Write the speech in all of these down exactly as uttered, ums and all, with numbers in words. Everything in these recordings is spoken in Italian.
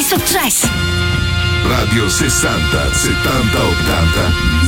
di successo. Radio sessanta settanta ottanta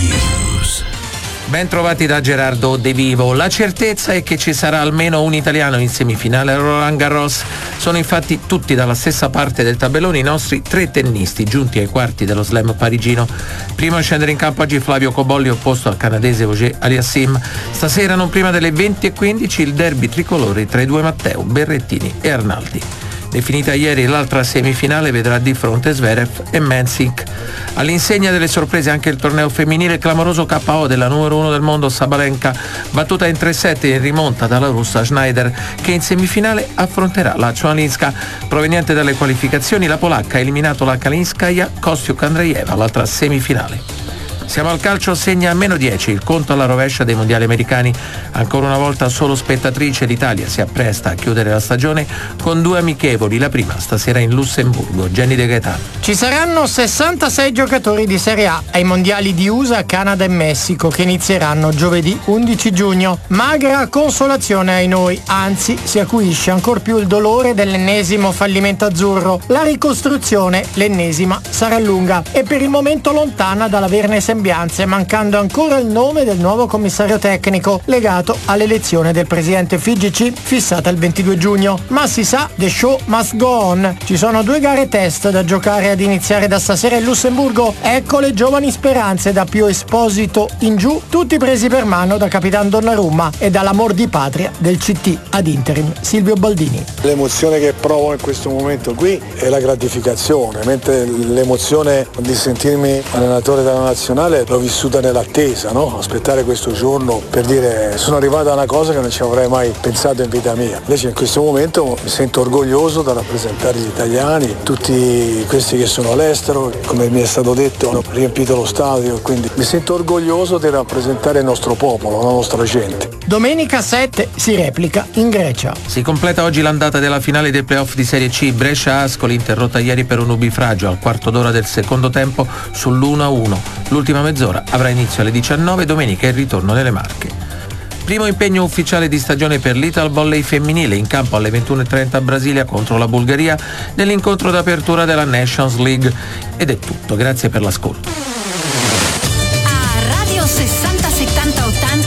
News. Ben trovati da Gerardo De Vivo. La certezza è che ci sarà almeno un italiano in semifinale a Roland Garros. Sono infatti tutti dalla stessa parte del tabellone i nostri tre tennisti giunti ai quarti dello slam parigino. Primo a scendere in campo oggi Flavio Cobolli opposto al canadese Ogier Aliassim. Stasera non prima delle venti e quindici il derby tricolore tra i due Matteo, Berrettini e Arnaldi. Definita ieri l'altra semifinale vedrà di fronte Zverev e Mensik. All'insegna delle sorprese anche il torneo femminile, clamoroso K O della numero uno del mondo Sabalenka, battuta in tre sette in rimonta dalla russa Schneider, che in semifinale affronterà la Chwalinska. Proveniente dalle qualificazioni, la polacca ha eliminato la Kalinskaya Kostiuk-Andreeva, l'altra semifinale. Siamo al calcio, segna a meno dieci il conto alla rovescia dei mondiali americani. Ancora una volta solo spettatrice, l'Italia si appresta a chiudere la stagione con due amichevoli, la prima stasera in Lussemburgo. Jenny De Gaetano. Ci saranno sessantasei giocatori di Serie A ai mondiali di U S A, Canada e Messico che inizieranno giovedì undici giugno. Magra consolazione ai noi, anzi si acuisce ancor più il dolore dell'ennesimo fallimento azzurro. La ricostruzione, l'ennesima, sarà lunga e per il momento lontana dall'averne sembianze, mancando ancora il nome del nuovo commissario tecnico legato all'elezione del presidente F I G C fissata il ventidue giugno. Ma si sa, the show must go on. Ci sono due gare test da giocare ad iniziare da stasera in Lussemburgo. Ecco le giovani speranze da Pio Esposito in giù, tutti presi per mano da Capitan Donnarumma e dall'amor di patria del C T ad interim Silvio Baldini. L'emozione che provo in questo momento qui è la gratificazione, mentre l'emozione di sentirmi allenatore della nazionale l'ho vissuta nell'attesa, no? Aspettare questo giorno per dire sono arrivata a una cosa che non ci avrei mai pensato in vita mia. Invece in questo momento mi sento orgoglioso da rappresentare gli italiani, tutti questi che sono all'estero, come mi è stato detto hanno riempito lo stadio, quindi mi sento orgoglioso di rappresentare il nostro popolo, la nostra gente. Domenica sette si replica in Grecia. Si completa oggi l'andata della finale dei playoff di Serie C. Brescia-Ascoli interrotta ieri per un nubifragio al quarto d'ora del secondo tempo sull'uno a uno. L'ultima mezz'ora avrà inizio alle diciannove, domenica il ritorno nelle Marche. Primo impegno ufficiale di stagione per l'Ital Volley femminile, in campo alle ventuno e trenta a Brasilia contro la Bulgaria nell'incontro d'apertura della Nations League. Ed è tutto, grazie per l'ascolto.